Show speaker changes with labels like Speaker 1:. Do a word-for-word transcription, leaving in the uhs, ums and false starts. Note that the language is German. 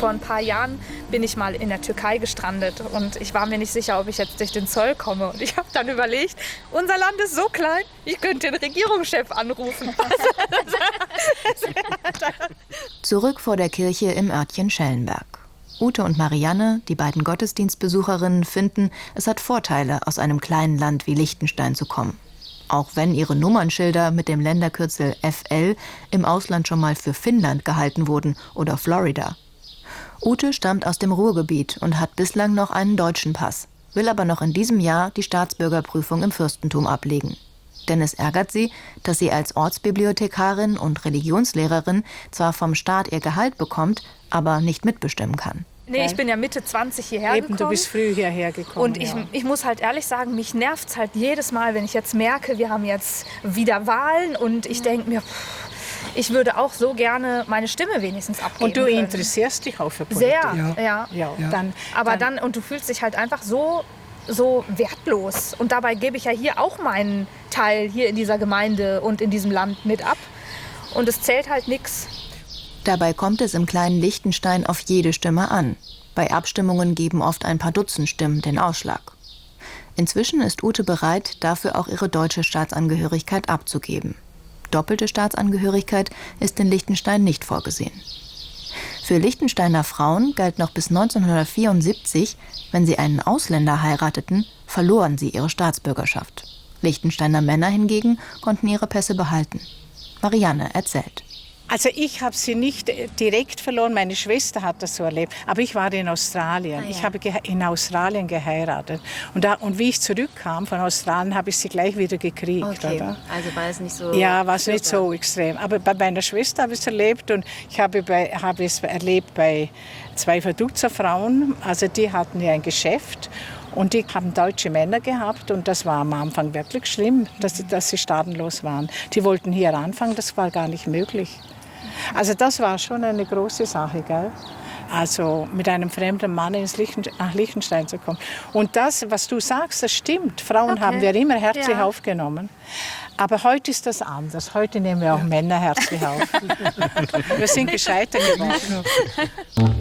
Speaker 1: Vor ein paar Jahren bin ich mal in der Türkei gestrandet und ich war mir nicht sicher, ob ich jetzt durch den Zoll komme. Und ich habe dann überlegt, unser Land ist so klein, ich könnte den Regierungschef anrufen.
Speaker 2: Zurück vor der Kirche im Örtchen Schellenberg. Ute und Marianne, die beiden Gottesdienstbesucherinnen, finden, es hat Vorteile, aus einem kleinen Land wie Liechtenstein zu kommen. Auch wenn ihre Nummernschilder mit dem Länderkürzel F L im Ausland schon mal für Finnland gehalten wurden oder Florida. Ute stammt aus dem Ruhrgebiet und hat bislang noch einen deutschen Pass, will aber noch in diesem Jahr die Staatsbürgerprüfung im Fürstentum ablegen. Denn es ärgert sie, dass sie als Ortsbibliothekarin und Religionslehrerin zwar vom Staat ihr Gehalt bekommt, aber nicht mitbestimmen kann.
Speaker 1: Nee, ich bin ja Mitte zwanzig hierher
Speaker 3: Eben,
Speaker 1: gekommen.
Speaker 3: du bist früh hierher gekommen.
Speaker 1: Und ich,
Speaker 3: ja.
Speaker 1: ich muss halt ehrlich sagen, mich nervt es halt jedes Mal, wenn ich jetzt merke, wir haben jetzt wieder Wahlen und ich denke mir, pff, ich würde auch so gerne meine Stimme wenigstens abgeben
Speaker 3: Und du
Speaker 1: können.
Speaker 3: interessierst dich auch für Politik.
Speaker 1: Sehr, ja.
Speaker 3: ja. ja. Dann,
Speaker 1: Aber
Speaker 3: dann,
Speaker 1: dann, und du fühlst dich halt einfach so, so wertlos. Und dabei gebe ich ja hier auch meinen Teil hier in dieser Gemeinde und in diesem Land mit ab. Und es zählt halt nichts.
Speaker 2: Dabei kommt es im kleinen Liechtenstein auf jede Stimme an. Bei Abstimmungen geben oft ein paar Dutzend Stimmen den Ausschlag. Inzwischen ist Ute bereit, dafür auch ihre deutsche Staatsangehörigkeit abzugeben. Doppelte Staatsangehörigkeit ist in Liechtenstein nicht vorgesehen. Für Liechtensteiner Frauen galt noch bis neunzehnhundertvierundsiebzig, wenn sie einen Ausländer heirateten, verloren sie ihre Staatsbürgerschaft. Liechtensteiner Männer hingegen konnten ihre Pässe behalten. Marianne erzählt.
Speaker 3: Also ich habe sie nicht direkt verloren, meine Schwester hat das so erlebt, aber ich war in Australien. Ah, ja. Ich habe in Australien geheiratet und, da, und wie ich zurückkam von Australien, habe ich sie gleich wieder gekriegt.
Speaker 4: Okay.
Speaker 3: Oder?
Speaker 4: Also war es nicht so...
Speaker 3: Ja, war es nicht so extrem, aber bei meiner Schwester habe ich es erlebt und ich habe, bei, habe es erlebt bei zwei Vaduz Frauen, also die hatten ja ein Geschäft. Und die haben deutsche Männer gehabt und das war am Anfang wirklich schlimm, dass sie, dass sie staatenlos waren. Die wollten hier anfangen, das war gar nicht möglich. Also das war schon eine große Sache, gell? Also mit einem fremden Mann ins Lichten, nach Liechtenstein zu kommen. Und das, was du sagst, das stimmt. Frauen okay. haben wir immer herzlich ja. aufgenommen. Aber heute ist das anders. Heute nehmen wir auch Männer herzlich auf. Wir sind gescheiter geworden.